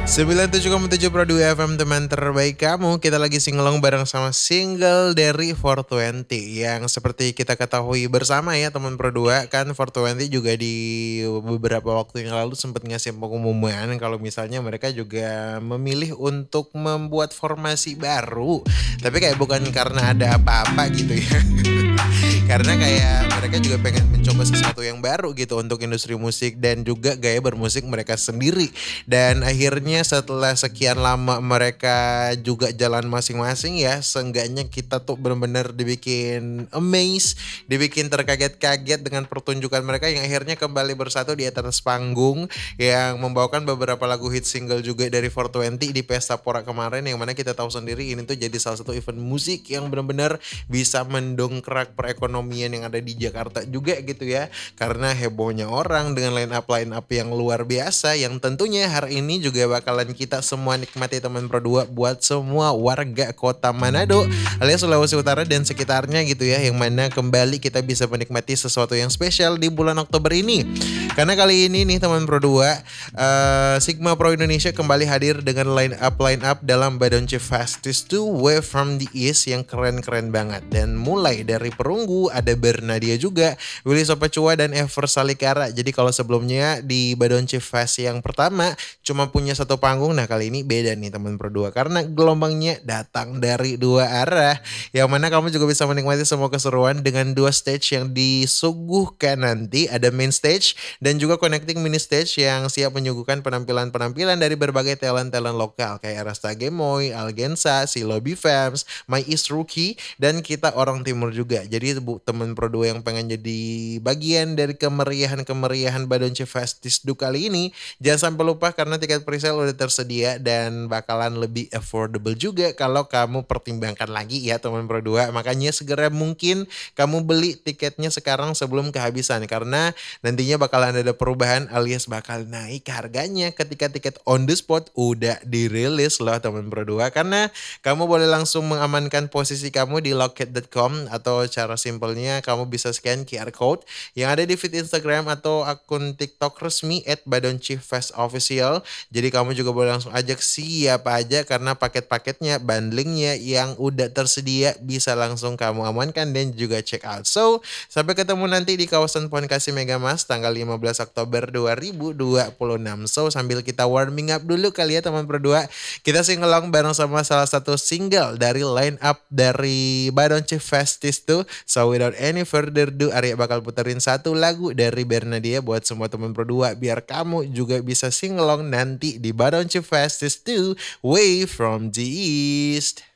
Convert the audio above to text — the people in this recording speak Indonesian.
97,7 Pro 2 FM teman terbaik kamu. Kita lagi singelong bareng sama single dari 420 yang seperti kita ketahui bersama ya teman Pro 2. Kan 420 juga di beberapa waktu yang lalu sempat ngasih pengumuman kalau misalnya mereka juga memilih untuk membuat formasi baru. Tapi kayak bukan karena ada apa-apa gitu ya. Karena kayak mereka juga pengen mencoba sesuatu yang baru gitu untuk industri musik dan juga gaya bermusik mereka sendiri. Dan akhirnya setelah sekian lama mereka juga jalan masing-masing ya, seenggaknya kita tuh benar-benar dibikin amazed, dibikin terkaget-kaget dengan pertunjukan mereka yang akhirnya kembali bersatu di atas panggung yang membawakan beberapa lagu hit single juga dari 420 di Pesta Pora kemarin, yang mana kita tahu sendiri ini tuh jadi salah satu event musik yang benar-benar bisa mendongkrak perekonomian yang ada di Jakarta juga gitu ya, karena hebohnya orang dengan line up yang luar biasa yang tentunya hari ini juga bakalan kita semua nikmati teman Pro 2 buat semua warga kota Manado alias Sulawesi Utara dan sekitarnya gitu ya, yang mana kembali kita bisa menikmati sesuatu yang spesial di bulan Oktober ini. Karena kali ini nih teman Pro 2, Sigma Pro Indonesia kembali hadir dengan line up dalam Badonce Festis 2 Wave from the East yang keren-keren banget. Dan mulai dari perunggu ada Bernadia juga, Willy Sopacua dan Ever Salikara. Jadi kalau sebelumnya di Badonce Fest yang pertama cuma punya satu panggung, nah kali ini beda nih teman Pro 2 karena gelombangnya datang dari dua arah, yang mana kamu juga bisa menikmati semua keseruan dengan dua stage yang disuguhkan nanti. Ada main stage dan juga connecting mini stage yang siap menyuguhkan penampilan-penampilan dari berbagai talent-talent lokal kayak Rasta Gemoy, Algensa, si Lobby Fams, My East Rookie, dan kita orang timur juga. Jadi teman Pro 2 yang pengen jadi bagian dari kemeriahan Badonce Festis Du kali ini, jangan sampai lupa karena tiket presale udah tersedia dan bakalan lebih affordable juga kalau kamu pertimbangkan lagi ya teman Pro 2. Makanya segera mungkin kamu beli tiketnya sekarang sebelum kehabisan, karena nantinya bakalan ada perubahan alias bakal naik harganya ketika tiket on the spot udah dirilis loh teman Pro 2. Karena kamu boleh langsung mengamankan posisi kamu di loket.com atau cara simpelnya kamu bisa scan QR code yang ada di feed Instagram atau akun TikTok resmi @BadonceFestOfficial. Jadi kamu juga boleh langsung ajak siapa aja karena paket-paketnya, bundlingnya yang udah tersedia bisa langsung kamu amankan dan juga check out. So, sampai ketemu nanti di kawasan Pohon Kasih Megamas tanggal 15 Oktober 2026. So, sambil kita warming up dulu kali ya teman Pro 2, kita singelong bareng sama salah satu single dari line up dari Badonce Festis tuh. So, without any further ado, Arya bakal puterin satu lagu dari Bernadia buat semua teman Pro 2 biar kamu juga bisa singelong nanti di Badonce Festis 2 Way from the East.